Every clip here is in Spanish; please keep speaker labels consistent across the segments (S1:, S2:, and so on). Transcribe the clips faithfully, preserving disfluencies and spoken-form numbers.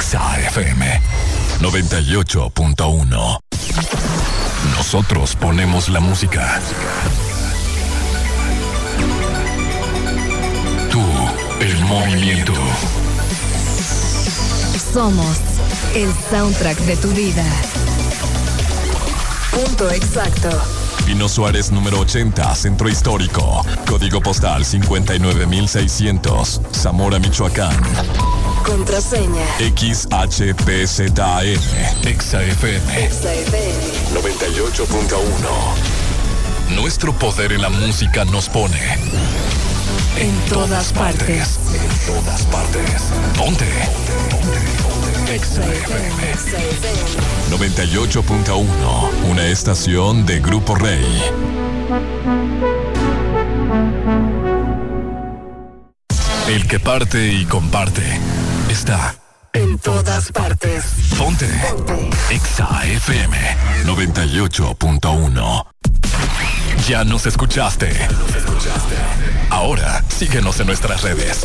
S1: Exa F M noventa y ocho punto uno. Nosotros ponemos la música. Tú, el movimiento.
S2: Somos el soundtrack de tu vida. Punto exacto.
S1: Pino Suárez número ochenta, Centro Histórico. Código postal cincuenta y nueve mil seiscientos, Zamora, Michoacán.
S2: Contraseña
S1: X H P Z A M. Exa F M
S2: Exa F M
S1: noventa y ocho punto uno. Nuestro poder en la música nos pone en, en todas partes. partes. En todas partes. Ponte. Exa F M noventa y ocho punto uno. Una estación de Grupo Rey. El que parte y comparte está en todas partes. Ponte. Ponte. Exa F M noventa y ocho punto uno. Ya nos escuchaste. Nos escuchaste. Ahora síguenos en nuestras redes.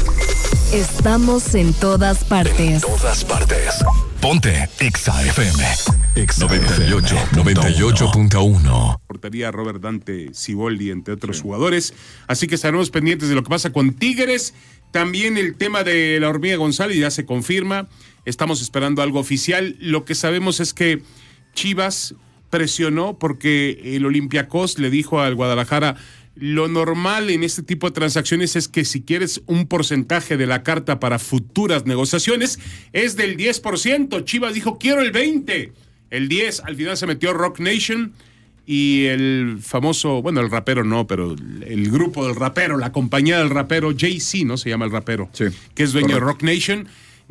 S2: Estamos en todas partes.
S1: En todas partes. Ponte Exa F M. Exa noventa y ocho punto uno.
S3: Portaría Robert Dante Siboldi, entre otros sí. jugadores. Así que estaremos pendientes de lo que pasa con Tigres. También el tema de la Hormiga González ya se confirma. Estamos esperando algo oficial. Lo que sabemos es que Chivas presionó porque el Olympiacos le dijo al Guadalajara: lo normal en este tipo de transacciones es que si quieres un porcentaje de la carta para futuras negociaciones es del diez por ciento. Chivas dijo: quiero el veinte. El diez, al final se metió Rock Nation y el famoso, bueno, el rapero no, pero el grupo del rapero, la compañía del rapero, Jay-Z, ¿no? Se llama el rapero,
S4: sí,
S3: que es dueño
S4: correcto.
S3: de Rock Nation,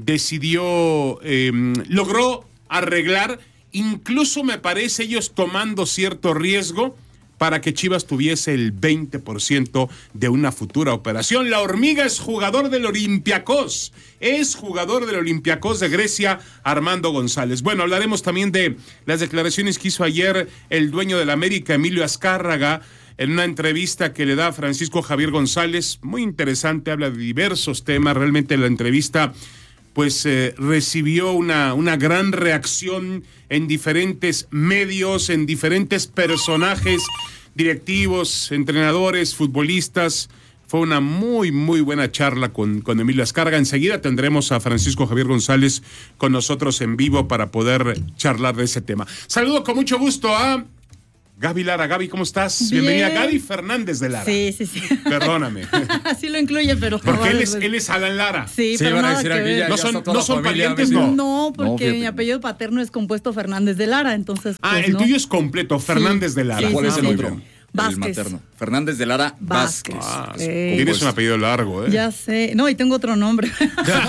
S3: decidió, eh, logró arreglar, incluso me parece ellos tomando cierto riesgo para que Chivas tuviese el veinte por ciento de una futura operación. La Hormiga es jugador del Olympiacos, es jugador del Olympiacos de Grecia, Armando González. Bueno, hablaremos también de las declaraciones que hizo ayer el dueño del América, Emilio Azcárraga, en una entrevista que le da a Francisco Javier González. Muy interesante, habla de diversos temas. Realmente la entrevista pues eh, recibió una, una gran reacción en diferentes medios, en diferentes personajes, directivos, entrenadores, futbolistas. Fue una muy, muy buena charla con, con Emilio Azcárraga. Enseguida tendremos a Francisco Javier González con nosotros en vivo para poder charlar de ese tema. Saludo con mucho gusto a Gaby Lara. Gaby, ¿cómo estás?
S5: Bien.
S3: Bienvenida, Gaby Fernández de Lara.
S5: Sí, sí, sí.
S3: Perdóname.
S5: Así lo incluye, pero...
S3: Porque él es,
S5: pues,
S3: él es Alan Lara.
S5: Sí,
S4: Sí,
S5: pero
S4: van a
S5: nada
S4: decir
S5: que
S4: aquí
S5: ver.
S4: ya-
S3: No
S4: ya
S3: son,
S4: está toda
S3: no
S4: la
S3: son
S4: familia
S3: parientes,
S4: metida.
S3: no.
S5: No, porque
S4: No, fíjate.
S5: mi apellido paterno es compuesto Fernández de Lara, entonces
S3: Ah,
S5: pues,
S3: el
S5: no.
S3: tuyo es completo, Fernández de Lara.
S5: Sí,
S4: ¿Cuál
S5: sí,
S4: es el
S5: sí.
S4: otro?
S5: Vázquez.
S4: El materno. Fernández de Lara
S5: Vázquez.
S4: Vázquez.
S3: Ah,
S5: Eh.
S3: tienes un apellido largo, ¿eh?
S5: Ya sé. No, y tengo otro nombre. Así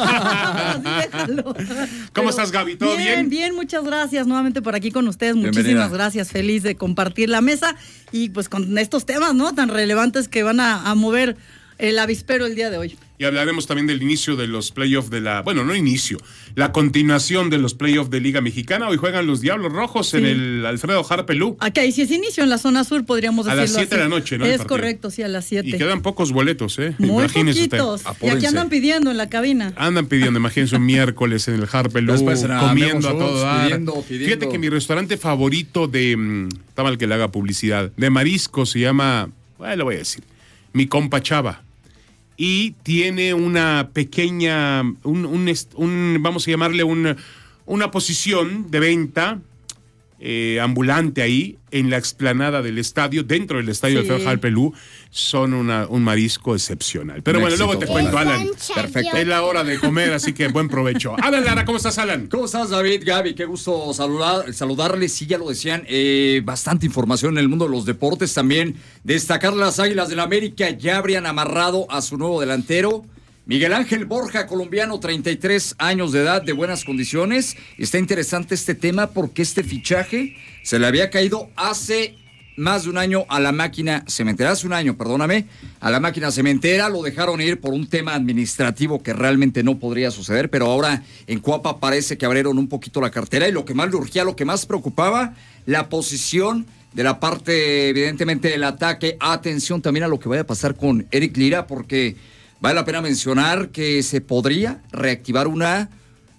S5: déjalo.
S3: ¿Cómo
S5: Pero
S3: estás, Gaby? ¿Todo bien?
S5: Bien, bien, muchas gracias. Nuevamente por aquí con ustedes.
S4: Bienvenida.
S5: Muchísimas gracias. Feliz de compartir la mesa y pues con estos temas, ¿no? Tan relevantes que van a, a mover el avispero el día de hoy.
S3: Y hablaremos también del inicio de los playoffs de la... Bueno, no inicio, la continuación de los playoffs de Liga Mexicana. Hoy juegan los Diablos Rojos
S5: Sí.
S3: en el Alfredo Harpelú.
S5: Acá, y si es inicio en la zona sur, podríamos
S3: A
S5: decirlo
S3: las siete
S5: así.
S3: de la noche, ¿no? el
S5: Es
S3: partido.
S5: correcto, sí, a las siete.
S3: Y quedan pocos boletos, ¿eh?
S5: Muy
S3: Imagínese
S5: poquitos.
S3: usted.
S5: Y
S4: Apúrense.
S5: aquí andan pidiendo en la cabina.
S3: Andan pidiendo, imagínense, un miércoles en el Harpelú,
S4: Después en la
S3: comiendo a
S4: Memo
S3: todo
S4: Shows,
S3: dar.
S4: pidiendo, pidiendo.
S3: Fíjate que mi restaurante favorito de... mm, Está mal que le haga publicidad. De marisco se llama... Bueno, lo voy a decir. Mi compa Chava. Y tiene una pequeña, un, un, est- un vamos a llamarle un, una posición de venta eh, ambulante ahí en la explanada del estadio, dentro del estadio
S5: Sí.
S3: del Alfredo Harpelú. Son una, un marisco excepcional. Pero
S4: Un
S3: bueno, luego
S4: éxito
S3: te cuento,
S4: total.
S3: Alan.
S4: Perfecto.
S3: Es la hora de comer, así que buen provecho. Alan Lara, ¿cómo estás, Alan?
S4: ¿Cómo estás, David? Gaby, qué gusto saludar, saludarles. Sí, ya lo decían, eh, bastante información en el mundo de los deportes. También destacar las Águilas del América ya habrían amarrado a su nuevo delantero. Miguel Ángel Borja, colombiano, treinta y tres años de edad, de buenas condiciones. Está interesante este tema porque este fichaje se le había caído hace más de un año a la máquina cementera. Hace un año, perdóname, a la máquina cementera. Lo dejaron ir por un tema administrativo que realmente no podría suceder, pero ahora en Cuapa parece que abrieron un poquito la cartera y lo que más le urgía, lo que más preocupaba, la posición de la parte, evidentemente, del ataque. Atención también a lo que vaya a pasar con Eric Lira, porque vale la pena mencionar que se podría reactivar una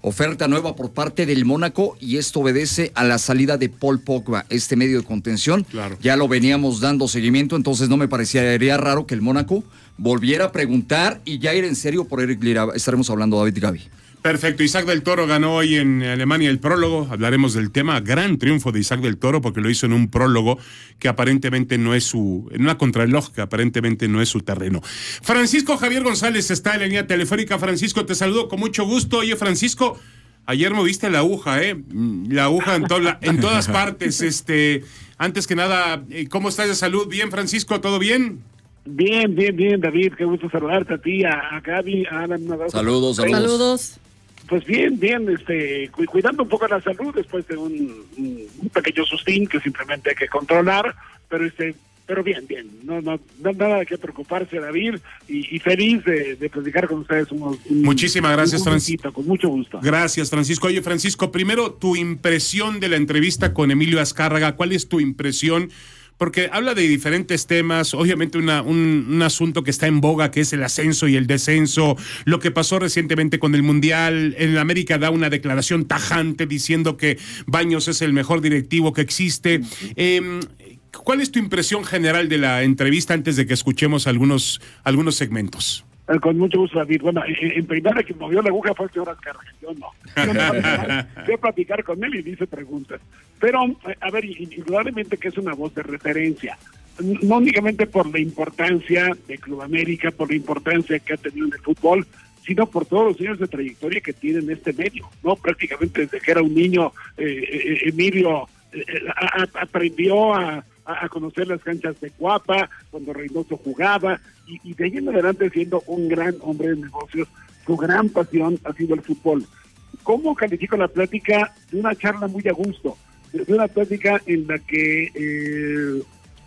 S4: oferta nueva por parte del Mónaco y esto obedece a la salida de Paul Pogba, este medio de contención.
S3: Claro.
S4: Ya lo veníamos dando seguimiento, entonces no me parecería raro que el Mónaco volviera a preguntar y ya ir en serio por Eric Lira. Estaremos hablando, David y Gaby.
S3: Perfecto, Isaac del Toro ganó hoy en Alemania el prólogo, hablaremos del tema, gran triunfo de Isaac del Toro porque lo hizo en un prólogo que aparentemente no es su, en una contrarreloj que aparentemente no es su terreno. Francisco Javier González está en la línea telefónica. Francisco, te saludo con mucho gusto. Oye, Francisco, ayer moviste la aguja, ¿eh? La aguja en, to la, en todas partes. Este, antes que nada, ¿cómo estás de salud? ¿Bien, Francisco? ¿Todo bien?
S6: Bien, bien, bien, David, qué gusto saludarte a ti, a, a Gaby, a Alan.
S4: Saludos, saludos.
S5: Saludos.
S6: Pues bien, bien, este, cu cuidando un poco la salud después de un, un pequeño sustín que simplemente hay que controlar, pero este, pero bien, bien, no, no, no nada de qué preocuparse, David, y, y feliz de, de platicar con ustedes. Unos, un,
S3: Muchísimas gracias, Francisco.
S6: Con mucho gusto.
S3: Gracias, Francisco. Oye, Francisco, primero tu impresión de la entrevista con Emilio Azcárraga. ¿Cuál es tu impresión? Porque habla de diferentes temas, obviamente una, un, un asunto que está en boga, que es el ascenso y el descenso, lo que pasó recientemente con el Mundial. En América da una declaración tajante diciendo que Baños es el mejor directivo que existe. Eh, ¿Cuál es tu impresión general de la entrevista antes de que escuchemos algunos, algunos segmentos?
S6: Con mucho gusto, David. Bueno, en, en primera que movió la aguja fue el señor Azcárraga, yo no. Yo no fui a platicar con él y dice preguntas. Pero, a ver, indudablemente que es una voz de referencia. No únicamente por la importancia de Club América, por la importancia que ha tenido en el fútbol, sino por todos los años de trayectoria que tiene en este medio, ¿no? Prácticamente desde que era un niño, eh, Emilio eh, a, a, aprendió a... a conocer las canchas de Cuapa, cuando Reynoso jugaba, y, y de ahí en adelante siendo un gran hombre de negocios, su gran pasión ha sido el fútbol. ¿Cómo califico la plática? De una charla muy a gusto, de una plática en la que eh,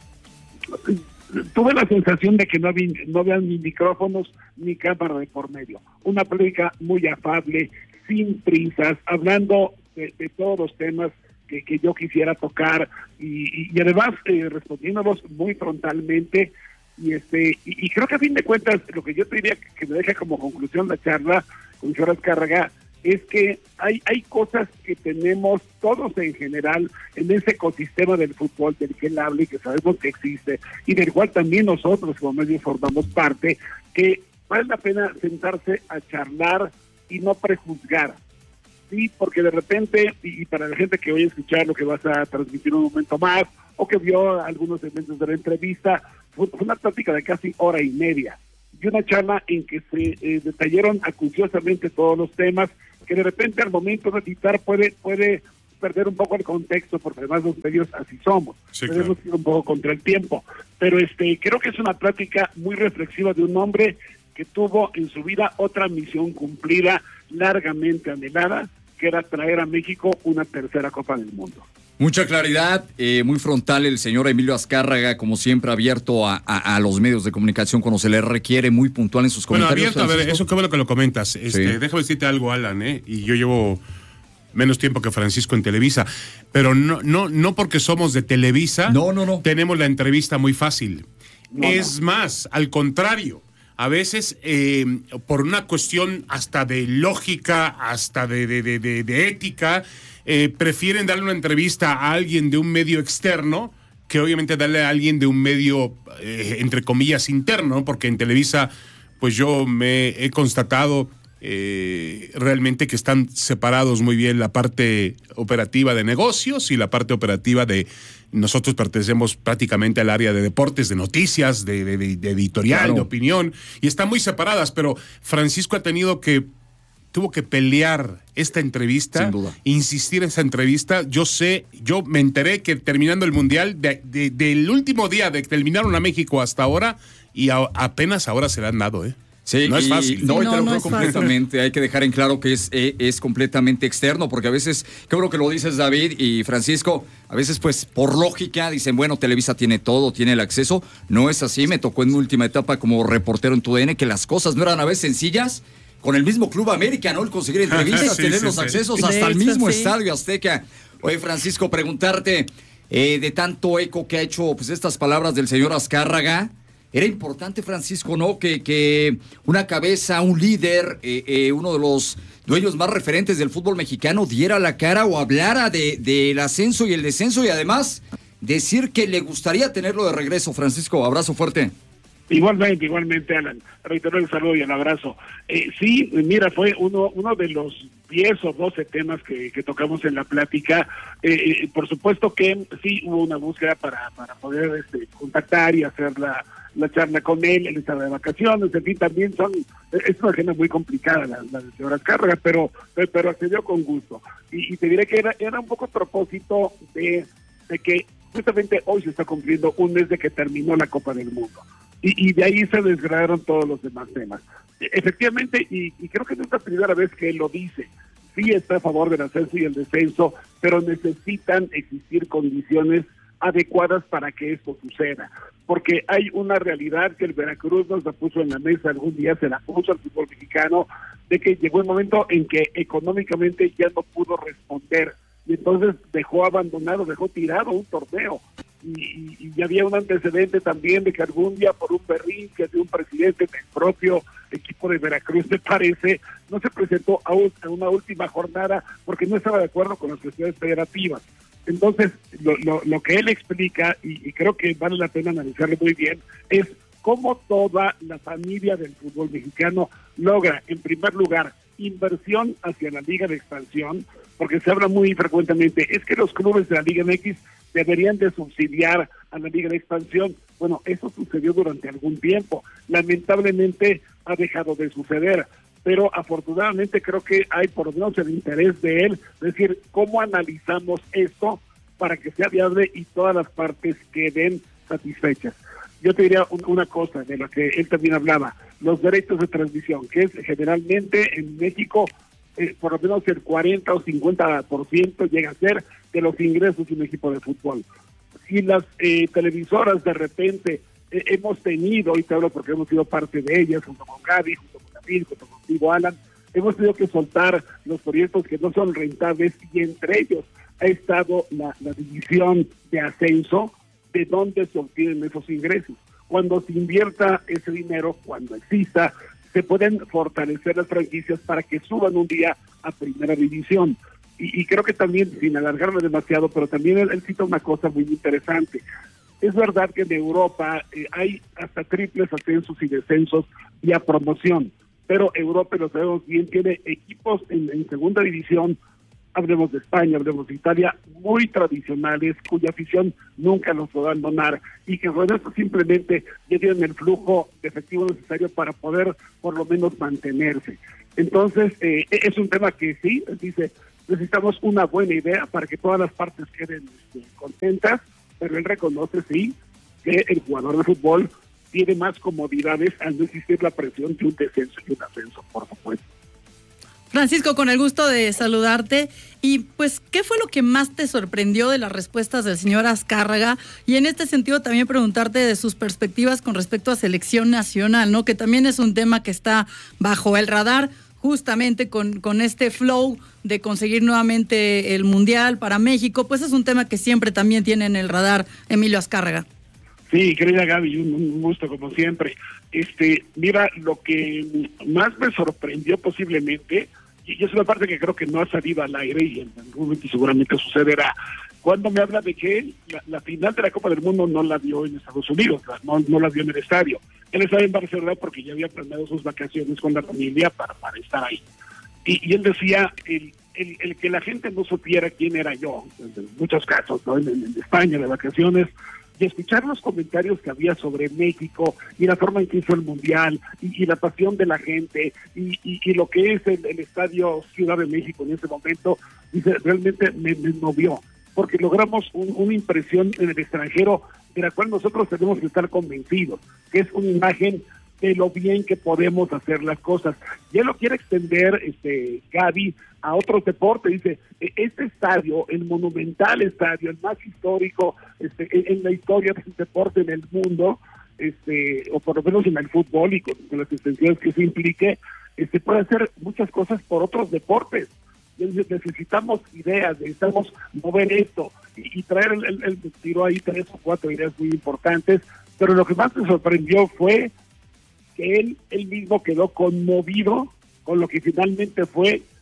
S6: tuve la sensación de que no había, no había ni micrófonos ni cámara de por medio. Una plática muy afable, sin prisas, hablando de, de todos los temas Que, que yo quisiera tocar y, y además eh, respondiéndolos muy frontalmente y este y, y creo que a fin de cuentas lo que yo te diría que, que me deja como conclusión la charla con el señor Azcárraga es que hay hay cosas que tenemos todos en general en ese ecosistema del fútbol del que él habla y que sabemos que existe y del cual también nosotros como medios formamos parte, que vale la pena sentarse a charlar y no prejuzgar. Sí, porque de repente, y para la gente que oye escuchar lo que vas a transmitir un momento más, o que vio algunos segmentos de la entrevista, fue una plática de casi hora y media, y una charla en que se eh, detallaron acuciosamente todos los temas, que de repente al momento de citar puede, puede perder un poco el contexto, porque además los medios así somos,
S3: sí,
S6: tenemos
S3: claro.
S6: que ir un poco contra el tiempo, pero este creo que es una plática muy reflexiva de un hombre que tuvo en su vida otra misión cumplida, largamente anhelada, que era traer a México una tercera Copa del Mundo.
S4: Mucha claridad, eh, muy frontal el señor Emilio Azcárraga, como siempre abierto a, a, a los medios de comunicación cuando se le requiere, muy puntual en sus
S3: Bueno,
S4: comentarios.
S3: abierto, a ver,
S4: Francisco.
S3: eso qué bueno que lo comentas. Este,
S4: Sí.
S3: Déjame decirte algo, Alan, ¿eh? Y yo llevo menos tiempo que Francisco en Televisa, pero no, no, no porque somos de Televisa,
S4: No, no, no.
S3: tenemos la entrevista muy fácil.
S6: No,
S3: es
S6: no.
S3: más, al contrario. A veces, eh, por una cuestión hasta de lógica, hasta de, de, de, de, de ética, eh, prefieren darle una entrevista a alguien de un medio externo que obviamente darle a alguien de un medio, eh, entre comillas, interno, porque en Televisa, pues yo me he constatado eh, realmente que están separados muy bien la parte operativa de negocios y la parte operativa de... Nosotros pertenecemos prácticamente al área de deportes, de noticias, de, de, de editorial,
S4: Claro.
S3: de opinión, y están muy separadas, pero Francisco ha tenido que, tuvo que pelear esta entrevista,
S4: Sin duda.
S3: insistir en esa entrevista. Yo sé, yo me enteré que terminando el Mundial, de, de, del último día de que terminaron a México hasta ahora, y a, apenas ahora se le han dado, ¿eh?
S4: Sí,
S3: no es
S4: y-
S3: fácil.
S4: No,
S5: Sí,
S4: y
S5: no,
S4: te lo
S5: no
S4: creo
S5: es fácil.
S4: completamente. Hay que dejar en claro que es, eh, es completamente externo, porque a veces, creo que lo dices David y Francisco, a veces pues por lógica dicen, bueno, Televisa tiene todo, tiene el acceso. No es así, me tocó en mi última etapa como reportero en T U D N que las cosas no eran a veces sencillas. Con el mismo Club América, ¿no? El conseguir entrevistas,
S3: Sí,
S4: tener
S3: sí,
S4: los
S3: sí.
S4: accesos
S5: De
S4: hasta el
S5: hecho,
S4: mismo
S5: sí.
S4: Estadio Azteca. Oye, Francisco, preguntarte, eh, de tanto eco que ha hecho pues estas palabras del señor Azcárraga, era importante, Francisco, ¿no? Que, que una cabeza, un líder, eh, eh, uno de los dueños más referentes del fútbol mexicano, diera la cara o hablara de, del ascenso y el descenso, y además decir que le gustaría tenerlo de regreso. Francisco, abrazo fuerte.
S6: Igualmente, igualmente, Alan. Reitero el saludo y el abrazo. Eh, sí, mira, fue uno uno de los diez o doce temas que, que tocamos en la plática. Eh, eh, por supuesto que sí hubo una búsqueda para, para poder este, contactar y hacer la, la charla con él. Él estaba de vacaciones, en fin, también son, es una agenda muy complicada la, la de señora Azcárraga, pero, pero, pero accedió con gusto. Y, y te diré que era, era un poco a propósito de, de que justamente hoy se está cumpliendo un mes de que terminó la Copa del Mundo. Y, y de ahí se desgradaron todos los demás temas. Efectivamente, y, y creo que no es la primera vez que él lo dice, sí está a favor del ascenso y el descenso, pero necesitan existir condiciones adecuadas para que esto suceda. Porque hay una realidad que el Veracruz nos la puso en la mesa, algún día se la puso al fútbol mexicano, de que llegó un momento en que económicamente ya no pudo responder, y entonces dejó abandonado, dejó tirado un torneo. Y, y ya había un antecedente también de que algún día por un berrinche de un presidente del propio equipo de Veracruz, me parece, no se presentó a, un, a una última jornada porque no estaba de acuerdo con las cuestiones federativas. Entonces, lo, lo, lo que él explica, y, y creo que vale la pena analizarlo muy bien, es cómo toda la familia del fútbol mexicano logra, en primer lugar, inversión hacia la Liga de Expansión, porque se habla muy frecuentemente, es que los clubes de la Liga M X deberían de subsidiar a la Liga de Expansión. Bueno, eso sucedió durante algún tiempo. Lamentablemente ha dejado de suceder, pero afortunadamente creo que hay por lo menos el interés de él, es decir, cómo analizamos esto para que sea viable y todas las partes queden satisfechas. Yo te diría un, una cosa de la que él también hablaba, los derechos de transmisión, que es generalmente en México eh, por lo menos el cuarenta o cincuenta por ciento llega a ser de los ingresos de un equipo de fútbol. Si las eh, televisoras de repente eh, hemos tenido, y te hablo porque hemos sido parte de ellas, junto con Gaby, junto con David, junto contigo, Alan, hemos tenido que soltar los proyectos que no son rentables, y entre ellos ha estado la, la división de ascenso, de dónde se obtienen esos ingresos. Cuando se invierta ese dinero, cuando exista, se pueden fortalecer las franquicias para que suban un día a primera división. Y, y creo que también, sin alargarme demasiado, pero también él, él cita una cosa muy interesante. Es verdad que en Europa eh, hay hasta triples ascensos y descensos vía promoción, pero Europa, lo sabemos bien, tiene equipos en, en segunda división, hablemos de España, hablemos de Italia, muy tradicionales, cuya afición nunca los va a abandonar, y que con esto simplemente ya tienen el flujo de efectivo necesario para poder por lo menos mantenerse. Entonces, eh, es un tema que sí, dice, necesitamos una buena idea para que todas las partes queden este, contentas, pero él reconoce, sí, que el jugador de fútbol tiene más comodidades al no existir la presión de un descenso y un ascenso, por supuesto.
S5: Francisco, con el gusto de saludarte. Y pues, ¿qué fue lo que más te sorprendió de las respuestas del señor Azcárraga? Y en este sentido también preguntarte de sus perspectivas con respecto a selección nacional, ¿no? Que también es un tema que está bajo el radar, justamente con, con este flow de conseguir nuevamente el Mundial para México. Pues es un tema que siempre también tiene en el radar Emilio Azcárraga.
S6: Sí, querida Gaby, un, un gusto como siempre. Este, mira, lo que más me sorprendió posiblemente, y es una parte que creo que no ha salido al aire y en algún momento seguramente sucederá, cuando me habla de que la, la final de la Copa del Mundo no la vio en Estados Unidos, no, no la vio en el estadio. Él estaba en Barcelona porque ya había planeado sus vacaciones con la familia para, para estar ahí. Y, y él decía, el, el, el que la gente no supiera quién era yo, en muchos casos, ¿no? en, en España de vacaciones, y escuchar los comentarios que había sobre México y la forma en que hizo el Mundial y, y la pasión de la gente y, y, y lo que es el, el Estadio Ciudad de México en ese momento, dice, realmente me, me movió, porque logramos un, una impresión en el extranjero de la cual nosotros tenemos que estar convencidos, que es una imagen de lo bien que podemos hacer las cosas. Y él lo quiere extender, este Gaby, a otros deportes. Dice, este estadio, el monumental estadio, el más histórico este, en la historia del deporte en el mundo, este, o por lo menos en el fútbol y con, con las extensiones que se implique, este, puede hacer muchas cosas por otros deportes. Necesitamos ideas, necesitamos mover esto y, y traer el, el, el tiro ahí tres o cuatro ideas muy importantes, pero lo que más me sorprendió fue que él, él mismo quedó conmovido con lo que finalmente fue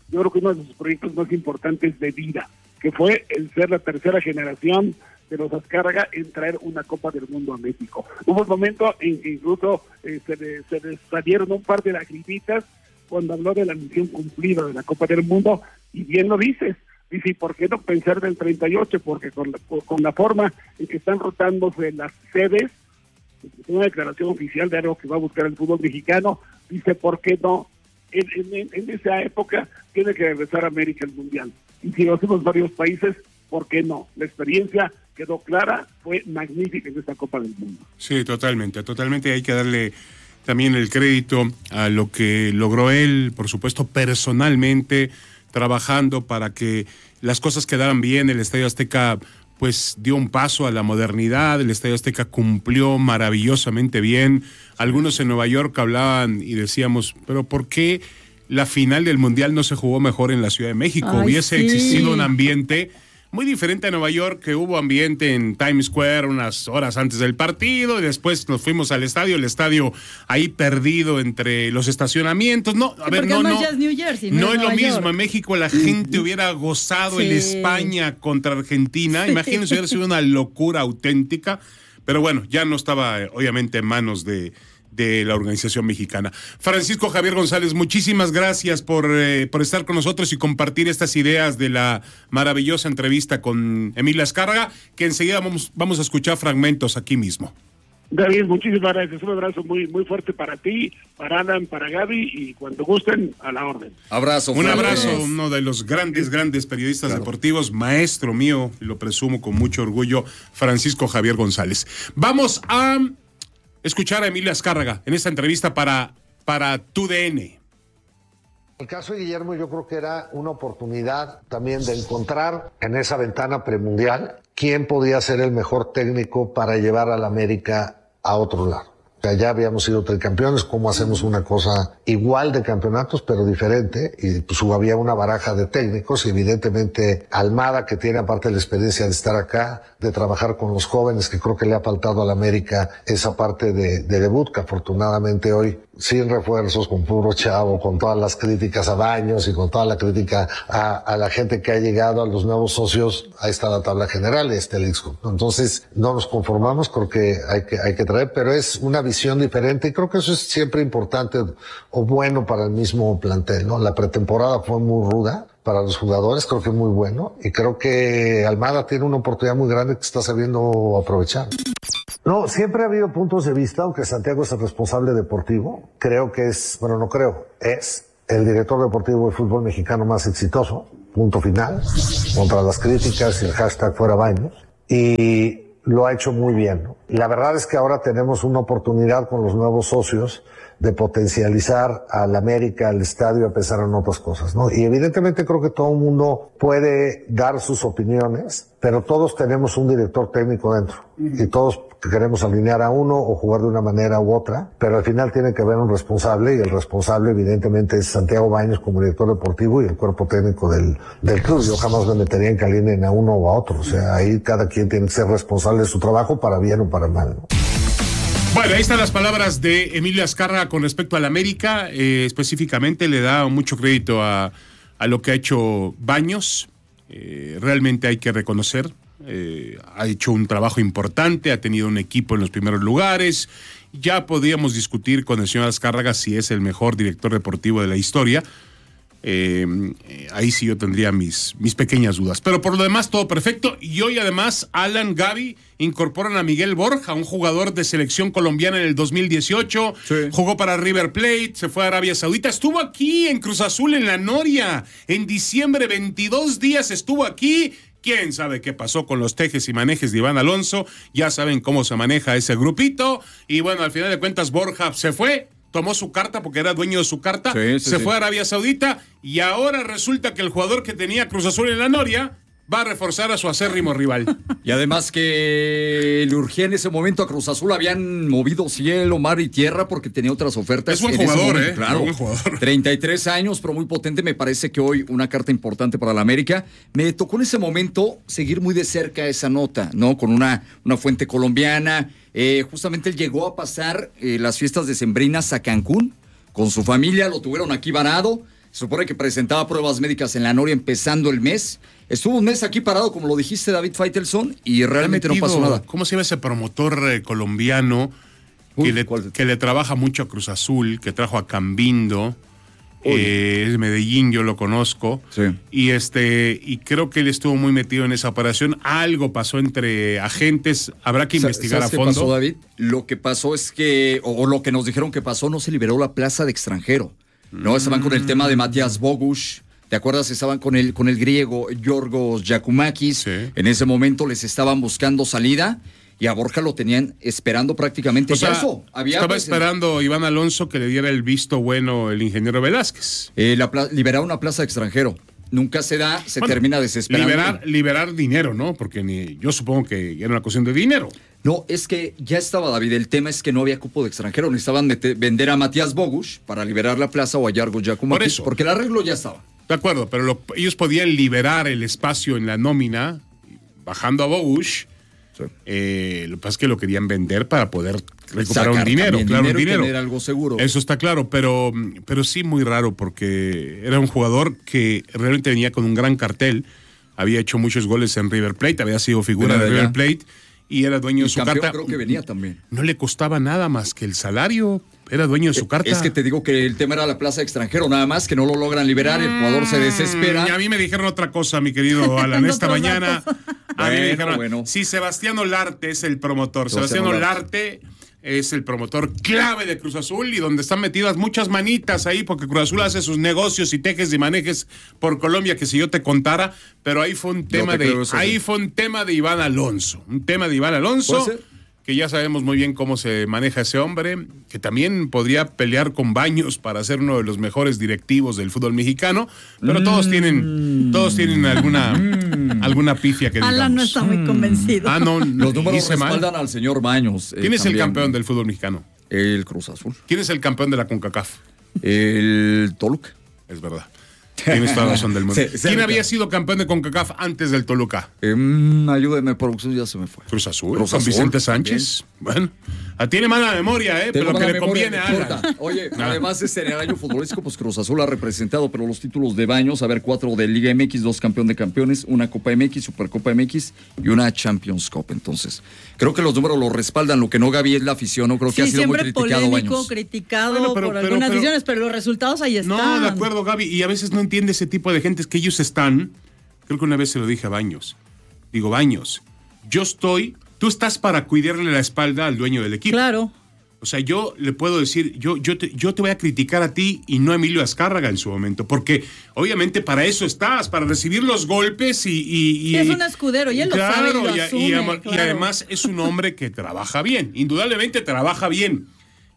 S6: yo creo que uno de sus proyectos más importantes de vida, que fue el ser la tercera generación de los Azcárraga en traer una Copa del Mundo a México. Hubo un momento en que incluso eh, se, le, se les salieron un par de lagrimitas cuando habló de la misión cumplida de la Copa del Mundo, y bien lo dices, dice, ¿y por qué no pensar del treinta y ocho? Porque con la, con la forma en que están rotándose las sedes, es una declaración oficial de algo que va a buscar el fútbol mexicano, dice, ¿por qué no? En, en, en esa época tiene que regresar a América el Mundial. Y si lo hacemos varios países, ¿por qué no? La experiencia quedó clara, fue magnífica en esta Copa del Mundo.
S3: Sí, totalmente, totalmente. Hay que darle también el crédito a lo que logró él, por supuesto, personalmente, trabajando para que las cosas quedaran bien. El Estadio Azteca pues dio un paso a la modernidad, el Estadio Azteca cumplió maravillosamente bien. Algunos en Nueva York hablaban y decíamos, pero ¿por qué la final del Mundial no se jugó mejor en la Ciudad de México?
S5: Ay,
S3: Hubiese
S5: sí.
S3: existido un ambiente muy diferente a Nueva York, que hubo ambiente en Times Square unas horas antes del partido, y después nos fuimos al estadio, el estadio ahí perdido entre los estacionamientos. No, a
S5: Sí,
S3: ver,
S5: porque
S3: no,
S5: además
S3: no.
S5: ya es New Jersey, no
S3: No
S5: es
S3: es lo
S5: Nueva
S3: mismo.
S5: York.
S3: En México la gente hubiera gozado
S5: Sí.
S3: el España contra Argentina. Imagínense, hubiera sido una locura auténtica. Pero bueno, ya no estaba, eh, obviamente, en manos de, de la organización mexicana. Francisco Javier González, muchísimas gracias por, eh, por estar con nosotros y compartir estas ideas de la maravillosa entrevista con Emilio Azcárraga, que enseguida vamos, vamos a escuchar fragmentos aquí mismo.
S6: David, muchísimas gracias. Un abrazo muy muy fuerte para ti, para Alan, para Gaby, y cuando gusten, a la orden.
S4: Abrazo.
S3: Un
S4: fuerte.
S3: abrazo, uno de los grandes, grandes periodistas
S4: Claro.
S3: deportivos, maestro mío, y lo presumo con mucho orgullo, Francisco Javier González. Vamos a escuchar a Emilio Azcárraga en esta entrevista para, para Tu D N.
S7: El caso de Guillermo yo creo que era una oportunidad también de encontrar en esa ventana premundial quién podía ser el mejor técnico para llevar a la América a otro lado. O sea, ya habíamos sido tricampeones, ¿cómo hacemos una cosa igual de campeonatos pero diferente? Y pues había una baraja de técnicos y evidentemente Almada, que tiene aparte la experiencia de estar acá, de trabajar con los jóvenes, que creo que le ha faltado a la América esa parte de, de debut, que afortunadamente hoy sin refuerzos, con puro chavo, con todas las críticas a Baños y con toda la crítica a, a la gente que ha llegado, a los nuevos socios, ahí está la tabla general, este el Ixco. Entonces no nos conformamos, creo que hay que hay que traer, pero es una visión diferente y creo que eso es siempre importante o bueno para el mismo plantel, ¿no? La pretemporada fue muy ruda para los jugadores, creo que muy bueno, y creo que Almada tiene una oportunidad muy grande que está sabiendo aprovechar. No, siempre ha habido puntos de vista, aunque Santiago es el responsable deportivo. Creo que es, bueno, no creo, es el director deportivo de fútbol mexicano más exitoso, punto final, contra las críticas y el hashtag fuera Baños. Y lo ha hecho muy bien, ¿no? Y la verdad es que ahora tenemos una oportunidad con los nuevos socios de potencializar al América, al estadio, a pesar en otras cosas, ¿no? Y evidentemente creo que todo el mundo puede dar sus opiniones, pero todos tenemos un director técnico dentro y todos queremos alinear a uno o jugar de una manera u otra, pero al final tiene que haber un responsable y el responsable evidentemente es Santiago Baños como director deportivo y el cuerpo técnico del, del club. Yo jamás me metería en que alineen a uno o a otro, o sea, ahí cada quien tiene que ser responsable de su trabajo para bien o para mal, ¿no?
S3: Bueno, ahí están las palabras de Emilio Azcárraga con respecto al América. Eh, específicamente le da mucho crédito a, a lo que ha hecho Baños. Eh, realmente hay que reconocer. Eh, ha hecho un trabajo importante, ha tenido un equipo en los primeros lugares. Ya podríamos discutir con el señor Azcárraga si es el mejor director deportivo de la historia. Eh, eh, ahí sí yo tendría mis, mis pequeñas dudas. Pero por lo demás, todo perfecto. Y hoy además, Alan, Gaby incorporan a Miguel Borja, un jugador de selección colombiana en el dos mil dieciocho.
S4: Sí.
S3: Jugó para River Plate, se fue a Arabia Saudita. Estuvo aquí en Cruz Azul, en la Noria. En diciembre, veintidós días estuvo aquí. ¿Quién sabe qué pasó con los tejes y manejes de Iván Alonso? Ya saben cómo se maneja ese grupito. Y bueno, al final de cuentas, Borja se fue. Tomó su carta porque era dueño de su carta,
S4: Sí, sí,
S3: se
S4: sí.
S3: fue a Arabia Saudita y ahora resulta que el jugador que tenía Cruz Azul en la Noria va a reforzar a su acérrimo rival.
S4: Y además que le urgía en ese momento a Cruz Azul, habían movido cielo, mar y tierra porque tenía otras ofertas.
S3: Es buen
S4: en ese
S3: jugador,
S4: momento,
S3: ¿eh?
S4: Claro,
S3: Buen jugador.
S4: treinta y tres años, pero muy potente. Me parece que hoy una carta importante para la América. Me tocó en ese momento seguir muy de cerca esa nota, ¿no? Con una, una fuente colombiana. Eh, justamente él llegó a pasar eh, las fiestas decembrinas a Cancún con su familia, lo tuvieron aquí varado. Se supone que presentaba pruebas médicas en la Noria empezando el mes. Estuvo un mes aquí parado, como lo dijiste, David Faitelson, y realmente
S3: metido,
S4: no pasó nada.
S3: ¿Cómo se llama ese promotor eh, colombiano
S4: Uy,
S3: que, le,
S4: ¿cuál?
S3: que le trabaja mucho a Cruz Azul, que trajo a Cambindo? Eh, es de Medellín, yo lo conozco.
S4: Sí.
S3: Y este y creo que él estuvo muy metido en esa operación. Algo pasó entre agentes, habrá que investigar a
S4: ¿Sabes qué
S3: fondo.
S4: pasó, David? Lo que pasó es que, o, o lo que nos dijeron que pasó, no se liberó la plaza de extranjero. No, estaban con el tema de Matías Bogusz. ¿Te acuerdas? Estaban con el, con el griego Yorgos Giacomakis.
S3: Sí.
S4: En ese momento les estaban buscando salida y a Borja lo tenían esperando prácticamente.
S3: O sea,
S4: ya eso. Había
S3: estaba
S4: pues,
S3: esperando Iván Alonso que le diera el visto bueno el ingeniero Velázquez.
S4: eh, la pla- liberar una plaza de extranjero. Nunca se da, se
S3: Bueno,
S4: termina desesperando.
S3: Liberar, liberar dinero, ¿no? Porque ni, yo supongo que era una cuestión de dinero.
S4: No, es que ya estaba, David. El tema es que no había cupo de extranjero. Necesitaban mete- vender a Matías Bogusz para liberar la plaza o a Yorgos Giacomakis.
S3: Por eso.
S4: Porque el arreglo ya estaba.
S3: De acuerdo, pero lo- ellos podían liberar el espacio en la nómina bajando a Bogusz.
S4: Sí.
S3: Eh, lo que pasa es que lo querían vender para poder recuperar
S4: Sacar
S3: un dinero,
S4: también
S3: claro,
S4: dinero
S3: un
S4: y
S3: dinero.
S4: tener algo seguro.
S3: Eso está claro, pero, pero sí muy raro porque era un jugador que realmente venía con un gran cartel, había hecho muchos goles en River Plate, había sido figura
S4: Venía
S3: de
S4: de allá.
S3: River Plate y era dueño
S4: Y
S3: de su
S4: campeón
S3: carta.
S4: creo que venía también.
S3: No le costaba nada más que el salario, era dueño de su carta.
S4: Es que te digo que el tema era la plaza de extranjero, nada más que no lo logran liberar, el jugador se desespera.
S3: Y a mí me dijeron otra cosa, mi querido Alan, esta
S5: Otros
S3: mañana.
S5: datos.
S3: A mí me
S4: Bueno,
S3: dijeron,
S4: bueno.
S3: sí, Sebastián Olarte es el promotor.
S4: Sebastián
S3: Sebastián Olarte es el promotor clave de Cruz Azul y donde están metidas muchas manitas ahí porque Cruz Azul hace sus negocios y tejes y manejes por Colombia que si yo te contara, pero ahí fue un tema
S4: te
S3: de
S4: creo eso,
S3: ahí
S4: sí.
S3: fue un tema de Iván Alonso, un tema de Iván Alonso.
S4: ¿Puede ser?
S3: Que ya sabemos muy bien cómo se maneja ese hombre, que también podría pelear con Baños para ser uno de los mejores directivos del fútbol mexicano, pero todos tienen, todos tienen alguna, alguna pifia que digamos.
S5: Alan no está muy convencido.
S3: Ah, no, no
S4: Los números
S3: hice mal.
S4: respaldan al señor Baños. eh,
S3: ¿Quién es el
S4: también.
S3: campeón del fútbol mexicano?
S4: El Cruz Azul.
S3: ¿Quién es el campeón de la CONCACAF?
S4: El Toluca.
S3: Es verdad. Tienes toda la razón del mundo.
S4: Sí,
S3: ¿Quién
S4: cerca.
S3: había sido campeón de CONCACAF antes del Toluca?
S4: Eh, mm, ayúdeme, producción, ya se me fue.
S3: Cruz Azul,
S4: Cruz
S3: con
S4: Azul,
S3: Vicente Sánchez. Bueno, ah, tiene mala memoria, ¿eh?
S4: Tengo
S3: Pero lo que
S4: mala
S3: le
S4: memoria,
S3: conviene a
S4: no
S3: Alan.
S4: importa. Oye,
S3: Ah.
S4: además este en el año futbolístico, pues Cruz Azul ha representado, pero los títulos de Baños, a ver, cuatro de Liga M X, dos campeón de campeones, una Copa M X, Supercopa M X y una Champions Cup. Entonces, creo que los números lo respaldan. Lo que no, Gaby, es la afición. No creo que
S5: Sí,
S4: ha sido muy
S5: siempre
S4: criticado
S5: polémico,
S4: Baños.
S5: criticado
S3: Bueno, pero-
S5: por
S3: pero-
S5: algunas
S3: pero-
S5: decisiones, pero los resultados ahí están.
S3: No, de acuerdo, Gaby. Y a veces no entiende ese tipo de gente. Es que ellos están. Creo que una vez se lo dije a Baños. Digo, Baños, yo estoy. Tú estás para cuidarle la espalda al dueño del equipo.
S5: Claro.
S3: O sea, yo le puedo decir, yo, yo, te, yo te voy a criticar a ti y no a Emilio Azcárraga en su momento. Porque obviamente para eso estás, para recibir los golpes y. y, y
S5: Sí, es un escudero y él lo sabe y lo
S3: y,
S5: asume,
S3: y ama-
S5: claro.
S3: y además es un hombre que trabaja bien. Indudablemente trabaja bien.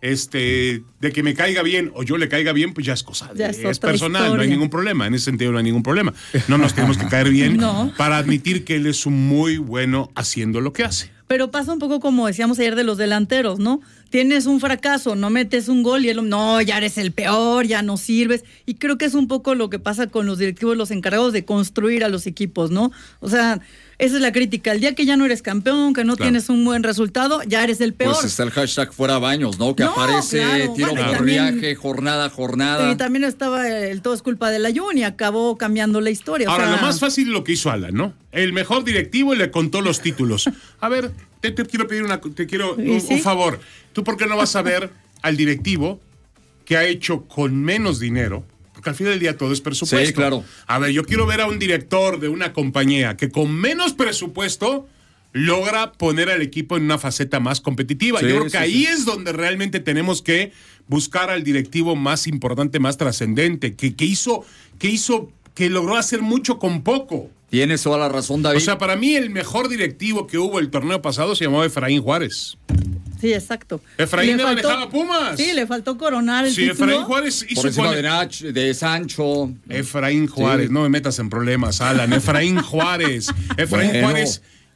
S3: Este, de que me caiga bien o yo le caiga bien, pues ya es cosa de,
S5: Ya es
S3: es,
S5: otra
S3: personal, no hay
S5: historia.
S3: ningún problema. En ese sentido no hay ningún problema. No nos tenemos que caer bien
S5: No.
S3: para admitir que él es un muy bueno haciendo lo que hace.
S5: Pero pasa un poco como decíamos ayer de los delanteros, ¿no? Tienes un fracaso, no metes un gol y él, no, ya eres el peor, ya no sirves. Y creo que es un poco lo que pasa con los directivos, los encargados de construir a los equipos, ¿no? O sea, esa es la crítica. El día que ya no eres campeón, que no
S3: Claro.
S5: tienes un buen resultado, ya eres el peor.
S4: Pues está el hashtag fuera Baños, ¿no? Que
S5: No,
S4: aparece
S5: claro.
S4: tiro
S5: Bueno, y
S4: por
S5: también-
S4: viaje, jornada, a jornada.
S5: Y también estaba el todo es culpa de la Jun y acabó cambiando la historia. o
S3: Ahora,
S5: sea,
S3: lo más fácil es lo que hizo Alan, ¿no? El mejor directivo le contó los títulos. A ver, te, te quiero pedir una, te quiero
S5: ¿Y
S3: un,
S5: sí?
S3: un favor. ¿Tú por qué no vas a ver al directivo que ha hecho con menos dinero? Porque al final del día todo es presupuesto.
S4: Sí, claro.
S3: A ver, yo quiero ver a un director de una compañía que con menos presupuesto logra poner al equipo en una faceta más competitiva.
S4: Sí,
S3: yo creo que
S4: sí,
S3: ahí
S4: sí.
S3: es donde realmente tenemos que buscar al directivo más importante, más trascendente, que, que hizo, que hizo, que logró hacer mucho con poco.
S4: Tienes toda la razón, David.
S3: O sea, para mí el mejor directivo que hubo el torneo pasado se llamaba Efraín Juárez.
S5: Sí, exacto.
S3: Efraín
S5: Le
S3: le
S5: faltó-
S3: manejaba Pumas.
S5: Sí, le faltó coronar el
S3: Sí,
S5: título.
S3: Efraín Juárez hizo
S4: por encima
S3: con-
S4: de, Nach, de Sancho.
S3: Efraín Juárez,
S4: Sí.
S3: no me metas en problemas, Alan. Efraín Juárez. Efraín
S4: Bueno.
S3: Juárez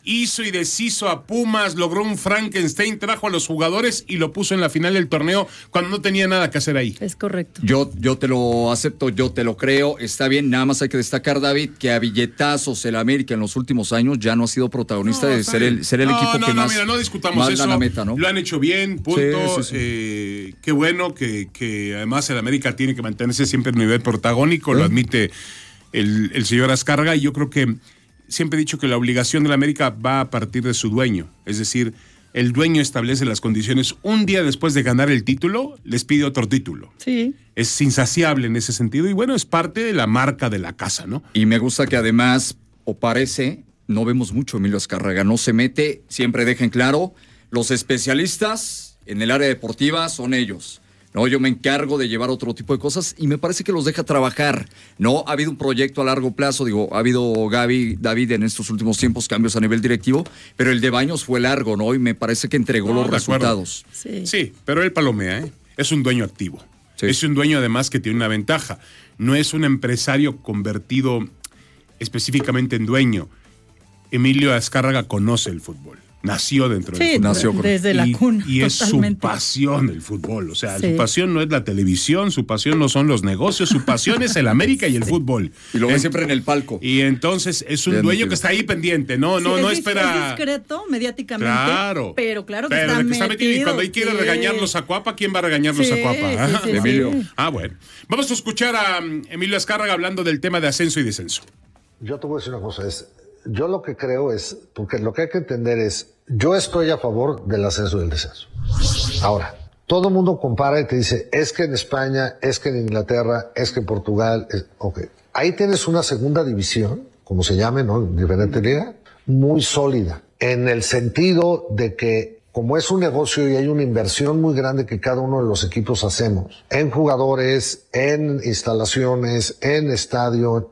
S3: hizo y deshizo a Pumas, logró un Frankenstein, trajo a los jugadores y lo puso en la final del torneo cuando no tenía nada que hacer ahí.
S5: Es correcto.
S4: Yo, yo te lo acepto, yo te lo creo, está bien, nada más hay que destacar, David, que a billetazos el América en los últimos años ya no ha sido protagonista
S3: No,
S4: de ser el, ser el
S3: no,
S4: equipo
S3: no,
S4: que
S3: no,
S4: más,
S3: mira, no discutamos
S4: más
S3: eso.
S4: gana meta, ¿no?
S3: Lo han hecho bien, punto.
S4: Sí, sí, sí.
S3: Eh, qué bueno que, que además el América tiene que mantenerse siempre en nivel protagónico, lo admite el, el señor Azcárraga, y yo creo que siempre he dicho que la obligación de la América va a partir de su dueño. Es decir, el dueño establece las condiciones. Un día después de ganar el título, les pide otro título.
S5: Sí.
S3: Es insaciable en ese sentido y bueno, es parte de la marca de la casa, ¿no?
S4: Y me gusta que además, o parece, no vemos mucho a Emilio Azcárraga, no se mete, siempre dejen claro, los especialistas en el área deportiva son ellos. No, yo me encargo de llevar otro tipo de cosas y me parece que los deja trabajar. No, ha habido un proyecto a largo plazo, digo, ha habido Gaby, David en estos últimos tiempos cambios a nivel directivo, pero el de Baños fue largo, ¿no? Y me parece que entregó
S3: No,
S4: los
S3: de acuerdo.
S4: resultados.
S5: Sí.
S3: Sí, pero él palomea, ¿eh? Es un dueño activo.
S4: Sí.
S3: Es un dueño además que tiene una ventaja. No es un empresario convertido específicamente en dueño. Emilio Azcárraga conoce el fútbol. Nació dentro
S5: Sí,
S3: del fútbol.
S4: Nació con-
S5: desde la
S3: y,
S5: cuna.
S3: y es
S5: totalmente.
S3: su pasión el fútbol. O sea,
S5: Sí.
S3: su pasión no es la televisión, su pasión no son los negocios, su pasión es el América y el fútbol.
S4: Y lo ve
S3: En-
S4: siempre en el palco.
S3: Y entonces es un
S4: Bien,
S3: dueño
S4: bien.
S3: que está ahí pendiente, no, no,
S5: Sí,
S3: no
S5: es, dis-
S3: espera.
S5: es discreto mediáticamente.
S3: Claro.
S5: Pero claro que
S3: Pero
S5: está,
S3: de que está metido. Y
S5: metido,
S3: cuando ahí quiere
S5: sí.
S3: regañarlos a Cuapa, ¿quién va a regañarlos
S5: Sí,
S3: a Cuapa?
S5: sí,
S3: Ah,
S5: sí,
S3: bueno.
S4: Emilio.
S5: sí.
S3: Ah, bueno. Vamos a escuchar a um, Emilio Azcárraga hablando del tema de ascenso y descenso.
S7: Yo te voy a decir una cosa, es, yo lo que creo es, porque lo que hay que entender es, yo estoy a favor del ascenso y del descenso. Ahora, todo el mundo compara y te dice, es que en España, es que en Inglaterra, es que en Portugal, es, ok. Ahí tienes una segunda división, como se llame, ¿no? Diferente liga, muy sólida, en el sentido de que como es un negocio y hay una inversión muy grande que cada uno de los equipos hacemos, en jugadores, en instalaciones, en estadio,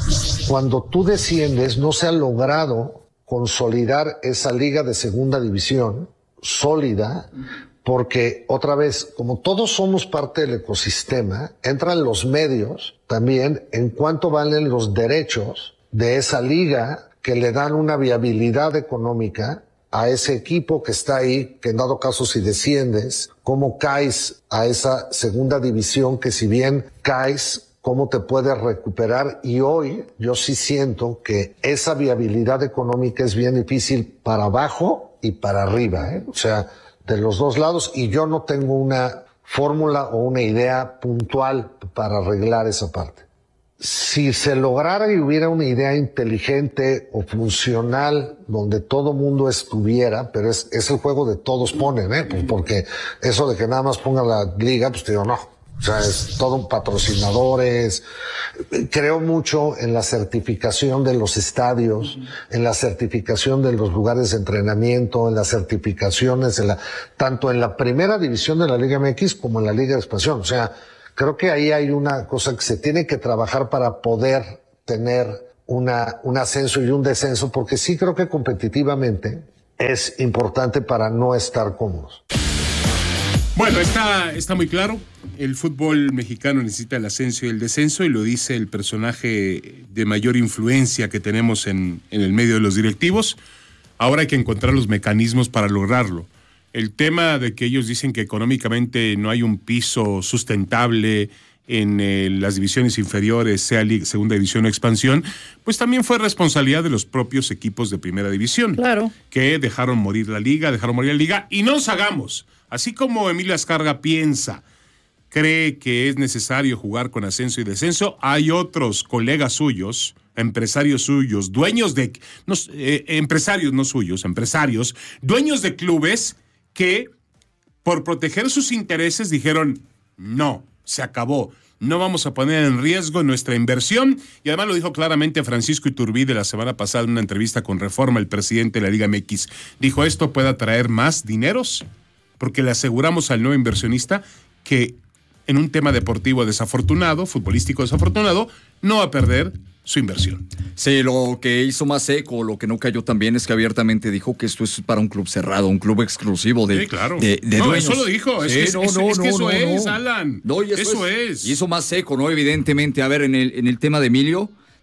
S7: cuando tú desciendes no se ha logrado consolidar esa liga de segunda división sólida, porque otra vez, como todos somos parte del ecosistema, entran los medios también en cuánto valen los derechos de esa liga que le dan una viabilidad económica a ese equipo que está ahí, que en dado caso si desciendes, cómo caes a esa segunda división que si bien caes, cómo te puedes recuperar. Y hoy yo sí siento que esa viabilidad económica es bien difícil para abajo y para arriba, ¿eh? O sea, de los dos lados, y yo no tengo una fórmula o una idea puntual para arreglar esa parte. Si se lograra y hubiera una idea inteligente o funcional donde todo mundo estuviera, pero es, es el juego de todos ponen, ¿eh? Pues porque eso de que nada más ponga la liga, pues te digo, no. O sea, es todo patrocinadores. Creo mucho en la certificación de los estadios, en la certificación de los lugares de entrenamiento, en las certificaciones, en la, tanto en la primera división de la Liga M X como en la Liga de Expansión. O sea, creo que ahí hay una cosa que se tiene que trabajar para poder tener una, un ascenso y un descenso, porque sí creo que competitivamente es importante para no estar cómodos.
S3: Bueno, está, está muy claro. El fútbol mexicano necesita el ascenso y el descenso, y lo dice el personaje de mayor influencia que tenemos en, en el medio de los directivos. Ahora hay que encontrar los mecanismos para lograrlo. El tema de que ellos dicen que económicamente no hay un piso sustentable en eh, las divisiones inferiores, sea Liga, segunda división o expansión, pues también fue responsabilidad de los propios equipos de primera división.
S5: Claro.
S3: Que dejaron morir la liga, dejaron morir la liga, y no nos hagamos. Así como Emilio Azcárraga piensa, cree que es necesario jugar con ascenso y descenso, hay otros colegas suyos, empresarios suyos, dueños de, no, eh, empresarios no suyos, empresarios, dueños de clubes que por proteger sus intereses dijeron, no, se acabó, no vamos a poner en riesgo nuestra inversión, y además lo dijo claramente Francisco Iturbide la semana pasada en una entrevista con Reforma, el presidente de la Liga M X, dijo, esto puede atraer más dineros, porque le aseguramos al nuevo inversionista que en un tema deportivo desafortunado, futbolístico desafortunado, no va a perder su inversión.
S4: Sí, lo que hizo más eco, lo que no cayó también es que abiertamente dijo que esto es para un club cerrado, un club exclusivo de,
S3: Sí, claro.
S4: de, de
S3: No,
S4: dueños.
S3: eso lo dijo, es que es- es- es que eso es, Alan.
S4: No, y
S3: Eso es.
S4: Y hizo más eco, ¿no? Evidentemente, a ver, en el, en el tema de Emilio,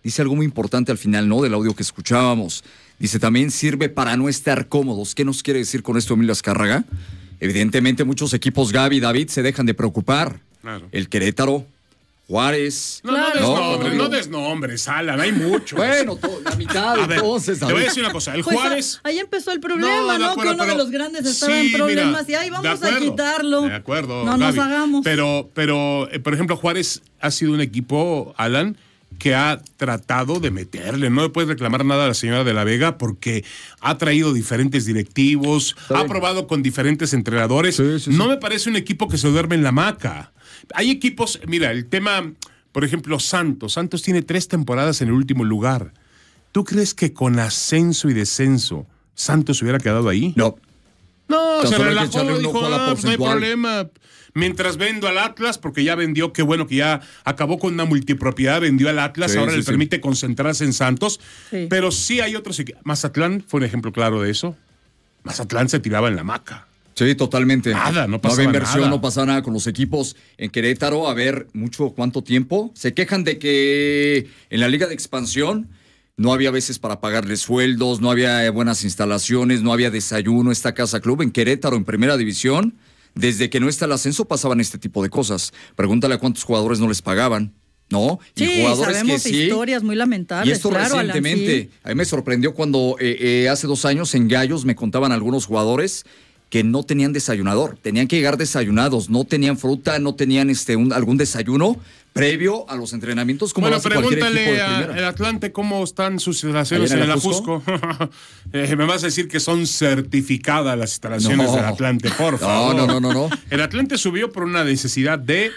S4: dice algo muy importante al final, ¿no? Del audio que escuchábamos. Dice, también sirve para no estar cómodos. ¿Qué nos quiere decir con esto Emilio Azcárraga? Evidentemente muchos equipos, Gaby, David, se dejan de preocupar. Claro. El Querétaro, Juárez.
S3: No, no desnombres, no, no desnombres, Alan, hay muchos.
S4: Bueno, to, la mitad, a ver, entonces.
S3: Te voy a decir una cosa, el
S5: pues
S3: Juárez...
S5: Ahí empezó el problema, ¿no? ¿no?
S3: Acuerdo,
S5: que uno
S3: pero,
S5: de los grandes estaba
S3: sí,
S5: en problemas
S3: mira,
S5: y ahí vamos
S3: acuerdo,
S5: a quitarlo.
S3: De acuerdo,
S5: no
S3: Gaby,
S5: nos hagamos.
S3: Pero, pero eh, por ejemplo, Juárez ha sido un equipo, Alan, que ha tratado de meterle. No le puedes reclamar nada a la señora de la Vega porque ha traído diferentes directivos, ha probado con diferentes entrenadores. Sí, sí, no sí. me parece un equipo que se duerme en la hamaca. Hay equipos, mira, el tema, por ejemplo, Santos. Santos tiene tres temporadas en el último lugar. ¿Tú crees que con ascenso y descenso Santos hubiera quedado ahí?
S4: No.
S3: No,
S4: Tan
S3: se relajó,
S4: un
S3: dijo, ah, pues no hay problema. Mientras vendo al Atlas, porque ya vendió, qué bueno que ya acabó con una multipropiedad, vendió al Atlas, sí, ahora sí, le sí. permite concentrarse en Santos. Sí. Pero sí hay otros equipos. Mazatlán fue un ejemplo claro de eso. Mazatlán se tiraba en la hamaca.
S4: Sí, totalmente.
S3: Nada, no pasaba
S4: nada. No había inversión,
S3: nada.
S4: no pasaba nada con los equipos. En Querétaro, a ver, mucho, ¿cuánto tiempo? Se quejan de que en la Liga de Expansión no había veces para pagarles sueldos, no había buenas instalaciones, no había desayuno, esta casa club. En Querétaro, en Primera División, desde que no está el ascenso pasaban este tipo de cosas. Pregúntale a cuántos jugadores no les pagaban, ¿no?
S5: Sí,
S4: y jugadores
S5: sabemos
S4: que sí.
S5: historias muy lamentables.
S4: Y esto claro, recientemente, Alan, sí. A mí me sorprendió cuando eh, eh, hace dos años en Gallos me contaban algunos jugadores que no tenían desayunador, tenían que llegar desayunados, no tenían fruta, no tenían este un, algún desayuno previo a los entrenamientos. Como
S3: bueno, pregúntale al Atlante cómo están sus instalaciones en el Ajusco. eh, me vas a decir que son certificadas las instalaciones no. del Atlante, por favor.
S4: No, no, no, no, no.
S3: El Atlante subió por una necesidad de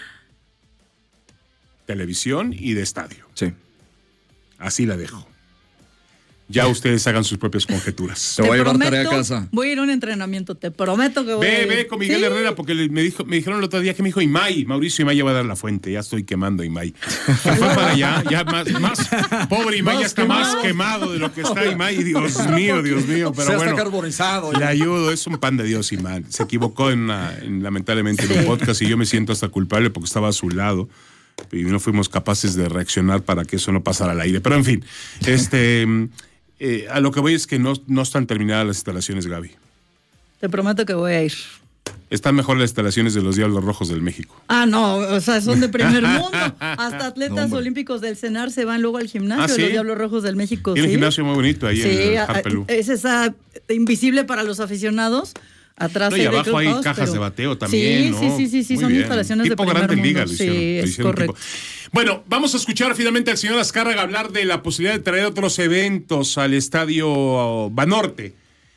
S3: televisión y de estadio.
S4: Sí.
S3: Así la dejo. Ya ustedes hagan sus propias conjeturas.
S4: Te voy a llevar tarea a casa.
S5: Voy a ir a un entrenamiento, te prometo que voy
S3: ve,
S5: a ir.
S3: Ve, ve con Miguel ¿Sí? Herrera, porque me, dijo, me dijeron el otro día que me dijo Imay, Mauricio Imay ya va a dar la fuente, ya estoy quemando a Imay. Se fue para allá, ya más, más pobre Imay ya está quemado. más quemado de lo que está Imay. Dios mío, Dios mío, pero
S4: Se
S3: bueno.
S4: está carbonizado.
S3: Le ayudo, es un pan de Dios, Imay. Se equivocó en, una, en lamentablemente en un podcast y yo me siento hasta culpable porque estaba a su lado. Y no fuimos capaces de reaccionar para que eso no pasara al aire. Pero en fin, este... Eh, a lo que voy es que no, no están terminadas las instalaciones, Gaby.
S5: Te prometo que voy a ir.
S3: Están mejor las instalaciones de los Diablos Rojos del México.
S5: Ah, no, o sea, son de primer mundo. Hasta atletas no, olímpicos del CENAR se van luego al gimnasio, ¿Ah, sí? Los Diablos Rojos del México.
S3: Tiene
S5: ¿sí?
S3: un gimnasio muy bonito ahí
S5: sí,
S3: en el Japelú.
S5: Es esa invisible para los aficionados. Atrás
S3: no, y abajo hay cajas
S5: pero...
S3: de bateo también,
S5: sí,
S3: ¿no?
S5: Sí, sí, sí, sí, son
S3: bien.
S5: instalaciones
S3: tipo
S5: de primer
S3: grande
S5: mundo.
S3: Liga, lo hicieron,
S5: sí,
S3: lo
S5: es
S3: hicieron
S5: correcto.
S3: Tipo. Bueno, vamos a escuchar finalmente al señor Azcárraga hablar de la posibilidad de traer otros eventos al Estadio Banorte.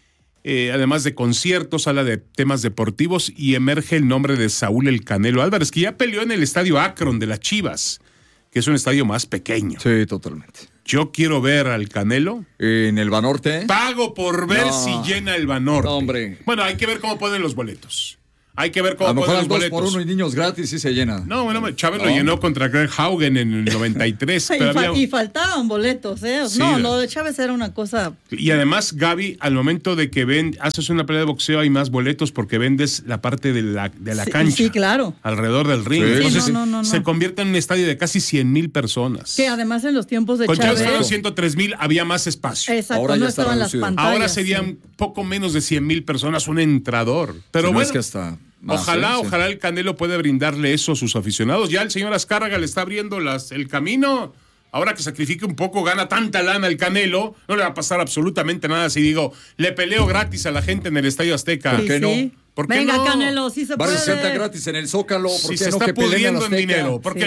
S3: Eh, además de conciertos, habla de temas deportivos y emerge el nombre de Saúl El Canelo Álvarez, que ya peleó en el Estadio Akron de las Chivas, que es un estadio más pequeño.
S4: Sí, totalmente.
S3: Yo quiero ver al Canelo.
S4: ¿En el Banorte?
S3: Pago por ver no. si llena el Banorte.
S4: No, hombre.
S3: Bueno, hay que ver cómo ponen los boletos. Hay que ver cómo
S4: a lo
S3: ponen
S4: mejor
S3: los
S4: dos
S3: boletos.
S4: por uno y niños gratis sí se llena.
S3: No, bueno, Chávez no. lo llenó contra Greg Haugen en el noventa y tres.
S5: y,
S3: pero
S5: fa-
S3: había...
S5: y faltaban boletos, ¿eh? Sí, no, lo de Chávez era una cosa...
S3: Y además, Gaby, al momento de que ven, haces una pelea de boxeo, hay más boletos porque vendes la parte de la, de la
S5: sí,
S3: cancha.
S5: Sí, claro.
S3: Alrededor del ring.
S4: Sí,
S3: Entonces,
S5: no, no, no, no.
S3: se convierte en un estadio de casi cien mil personas.
S5: Que además en los tiempos de
S3: Con
S5: Chávez...
S3: Chávez fueron ciento tres mil, había más espacio.
S5: Exacto,
S4: ahora
S5: no
S4: ya está
S5: estaban las
S4: reducido.
S5: pantallas.
S3: Ahora serían
S5: sí.
S3: poco menos de cien mil personas, un entrador. Pero
S4: si no
S3: bueno,
S4: es que hasta más,
S3: ojalá,
S4: ¿eh?
S3: ojalá el Canelo pueda brindarle eso a sus aficionados. Ya el señor Azcárraga le está abriendo las, el camino. Ahora que sacrifique un poco, gana tanta lana el Canelo, no le va a pasar absolutamente nada si digo, le peleo gratis a la gente en el Estadio Azteca.
S4: ¿Por qué
S5: sí,
S4: no?
S5: sí.
S3: ¿Por qué
S5: Venga,
S3: no?
S5: Canelo, sí se
S4: Varios
S5: puede.
S4: se sientan gratis en el Zócalo. ¿Por
S3: Si
S4: qué
S3: se
S4: no
S3: está
S4: que peleen
S3: pudriendo
S4: al
S3: en
S4: Azteca?
S3: dinero, ¿por qué
S5: Sí.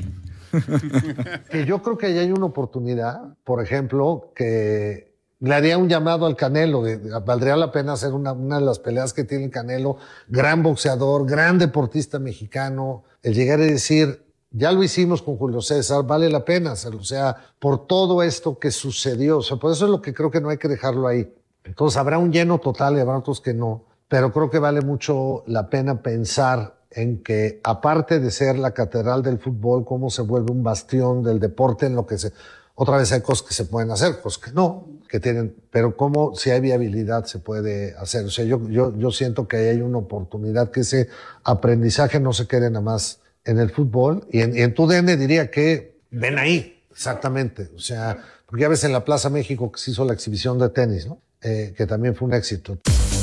S3: no?
S7: Que yo creo que ahí hay una oportunidad, por ejemplo, que le haría un llamado al Canelo, de, de, valdría la pena hacer una, una de las peleas que tiene el Canelo, gran boxeador, gran deportista mexicano, el llegar y decir, ya lo hicimos con Julio César, vale la pena hacerlo, o sea, por todo esto que sucedió, o sea, por eso es lo que creo que no hay que dejarlo ahí. Entonces habrá un lleno total y habrá otros que no, pero creo que vale mucho la pena pensar en que, aparte de ser la catedral del fútbol, cómo se vuelve un bastión del deporte en lo que se... Otra vez hay cosas que se pueden hacer, cosas que no, que tienen, pero cómo, si hay viabilidad, se puede hacer. O sea, yo, yo, yo siento que ahí hay una oportunidad, que ese aprendizaje no se quede nada más en el fútbol. Y en, y en tu D N diría que ven ahí. exactamente. O sea, porque ya ves en la Plaza México que se hizo la exhibición de tenis, ¿no? Eh, que también fue un éxito.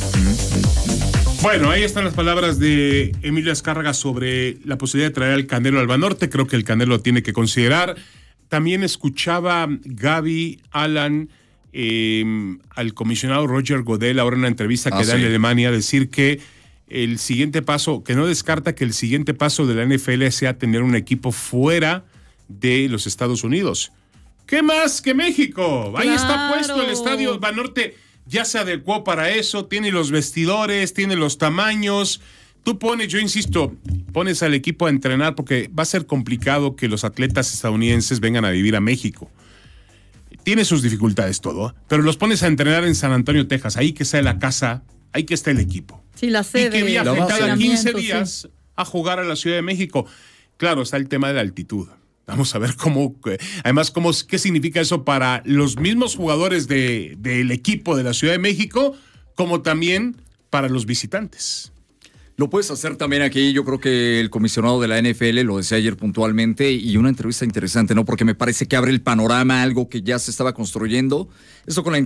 S3: Bueno, ahí están las palabras de Emilio Azcárraga sobre la posibilidad de traer al Canelo al Banorte. Creo que el Canelo lo tiene que considerar. También escuchaba Gaby, Alan, eh, al comisionado Roger Godel, ahora en una entrevista que
S4: Ah,
S3: da
S4: sí.
S3: en Alemania, decir que el siguiente paso, que no descarta que el siguiente paso de la N F L sea tener un equipo fuera de los Estados Unidos. ¿Qué más que México? Ahí está
S5: Claro.
S3: puesto el estadio Banorte. Ya se adecuó para eso, tiene los vestidores, tiene los tamaños. Tú pones, yo insisto, pones al equipo a entrenar porque va a ser complicado que los atletas estadounidenses vengan a vivir a México. Tiene sus dificultades todo, pero los pones a entrenar en San Antonio, Texas, ahí que está la casa, ahí que está el equipo.
S5: Sí, la
S3: Y
S5: sede.
S3: que viaje
S4: La base.
S3: cada quince
S5: entrenamiento,
S3: días
S5: sí.
S3: a jugar a la Ciudad de México. Claro, está el tema de la altitud. Vamos a ver cómo, además, cómo, qué significa eso para los mismos jugadores de, del equipo de la Ciudad de México, como también para los visitantes.
S4: Lo puedes hacer también aquí. Yo creo que el comisionado de la N F L lo decía ayer puntualmente y una entrevista interesante, ¿no? Porque me parece que abre el panorama a algo que ya se estaba construyendo. Eso con la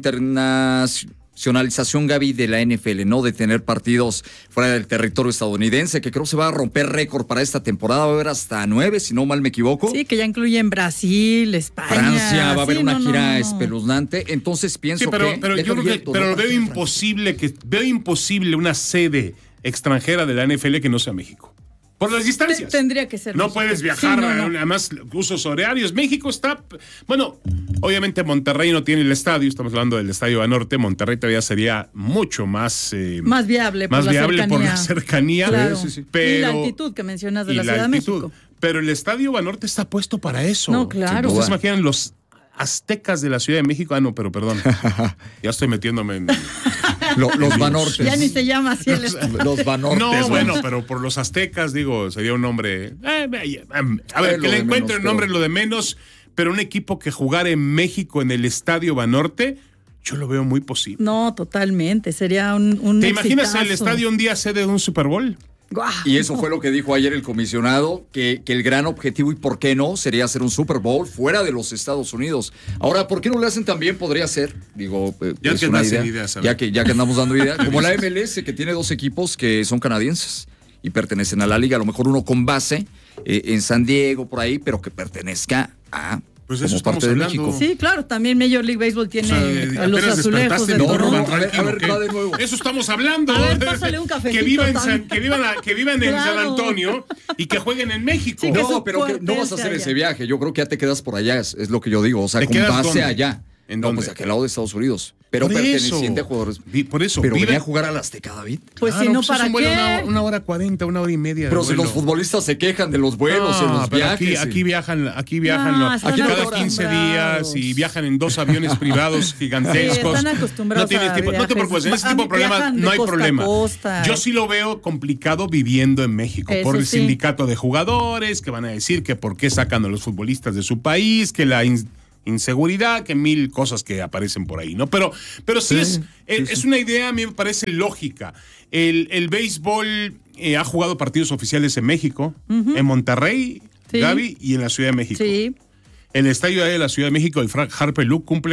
S4: internacionalización, Gaby, de la N F L, ¿no? De tener partidos fuera del territorio estadounidense, que creo se va a romper récord para esta temporada. Va a haber hasta nueve, si no mal me equivoco.
S5: Sí, que ya incluyen Brasil, España.
S4: Francia, va a haber
S5: Sí,
S4: una
S5: no, no,
S4: gira
S5: no.
S4: espeluznante. Entonces pienso
S3: Sí, pero,
S4: que...
S3: pero yo
S4: deja
S3: creo que,
S4: abierto,
S3: pero
S4: ¿no?
S3: lo veo
S4: Para Francia.
S3: imposible que veo imposible una sede extranjera de la N F L que no sea México. Por las distancias.
S5: Te- tendría que ser
S3: No
S5: México.
S3: puedes viajar,
S5: Sí, no, no.
S3: además, usos horarios. México está. Bueno, obviamente Monterrey no tiene el estadio, estamos hablando del Estadio Banorte. Monterrey todavía sería mucho más. Eh,
S5: Más viable por
S3: más
S5: la
S3: viable
S5: cercanía.
S3: por la cercanía.
S5: Claro.
S3: Sí, sí, sí.
S5: Y
S3: Pero,
S5: la altitud que mencionas de
S3: y
S5: la Ciudad de
S3: altitud.
S5: México.
S3: Pero el Estadio Banorte está puesto para eso.
S5: No, claro.
S3: ¿Ustedes
S4: Sin duda.
S3: imaginan los aztecas de la Ciudad de México? Ah, no, pero perdón. Ya estoy metiéndome en.
S4: Lo- los Banortes.
S5: Ya ni se llama así el estadio.
S4: Los Banortes.
S3: No,
S4: ¿no?
S3: bueno, pero por los aztecas, digo, sería un nombre. eh, eh, a ver,
S4: Es lo
S3: que le
S4: de
S3: encuentre el
S4: menos,
S3: nombre
S4: pero-
S3: lo de menos, pero un equipo que jugara en México en el Estadio Banorte, yo lo veo muy posible.
S5: No, totalmente. Sería un, un
S3: ¿Te imaginas el
S5: exitazo.
S3: estadio un día sede de un Super Bowl?
S5: ¡Guau!
S4: Y eso fue lo que dijo ayer el comisionado, que, que el gran objetivo y por qué no sería hacer un Super Bowl fuera de los Estados Unidos. Ahora, ¿por qué no lo hacen también? Podría ser, digo, eh,
S3: Ya
S4: es
S3: que
S4: una
S3: andas
S4: idea,
S3: en ideas, a ver.
S4: ya que ya que andamos dando ideas, como la M L S que tiene dos equipos que son canadienses y pertenecen a la liga, a lo mejor uno con base eh, en San Diego por ahí, pero que pertenezca a
S3: Pues de eso
S4: como
S3: estamos
S4: parte de
S3: hablando.
S4: México.
S5: Sí, claro, también Major League Baseball tiene
S3: O sea,
S5: a los
S3: apenas
S5: azulejos
S3: despertaste
S5: de
S3: el
S4: No, no,
S5: Toronto.
S4: no, a ver, a ver,
S3: ¿qué?
S4: va de nuevo.
S3: Eso estamos hablando.
S5: A ver, pásale un
S3: que
S5: cafecito
S3: vivan, en San-
S5: también.
S3: que vivan, a- que vivan en San
S5: Claro.
S3: Antonio y que jueguen en México.
S5: Sí, que
S4: No,
S5: su
S4: pero que no vas a
S5: potencia
S4: hacer
S5: allá.
S4: ese viaje. Yo creo que ya te quedas por allá, es, es lo que yo digo. O sea,
S3: ¿Te
S4: con
S3: quedas
S4: base
S3: dónde?
S4: allá.
S3: ¿En
S4: no,
S3: dónde?
S4: pues aquel lado de Estados Unidos. Pero
S3: Por
S4: perteneciente
S3: eso.
S4: a jugadores.
S3: Vi- por eso,
S4: Pero
S3: vive-
S4: venía a jugar al Azteca, David.
S5: Pues
S3: Claro,
S5: si no,
S3: pues es
S5: ¿para
S3: un vuelo
S5: qué?
S3: Una, una hora cuarenta, una hora y media. de
S4: Pero si
S3: vuelo.
S4: los futbolistas se quejan de los vuelos,
S3: No,
S4: en los
S3: pero
S4: viajes.
S3: Aquí,
S4: y-
S3: aquí viajan, aquí viajan
S5: No,
S3: lo-
S5: están
S3: aquí cada
S5: acostumbrados.
S3: quince días y viajan en dos aviones privados gigantescos.
S5: Sí, están acostumbrados
S3: no tienes
S5: a
S3: tipo, no te
S5: viajes.
S3: preocupes, en ese
S5: Va-
S3: tipo de problemas
S5: viajan de
S3: no hay
S5: costa a
S3: problema.
S5: costa.
S3: Yo sí lo veo complicado viviendo en México
S5: Eso
S3: por el
S5: sí.
S3: sindicato de jugadores que van a decir que por qué sacan a los futbolistas de su país, que la in- inseguridad, que mil cosas que aparecen por ahí, ¿no? Pero, pero sí,
S4: Sí,
S3: es,
S4: sí,
S3: es, es una idea, a mí me parece lógica. El, el béisbol eh, ha jugado partidos oficiales en México, en Monterrey,
S5: Sí.
S3: Gaby, y en la Ciudad de México.
S5: Sí.
S3: El estadio de la Ciudad de México, el Frank Harper Luke, cumple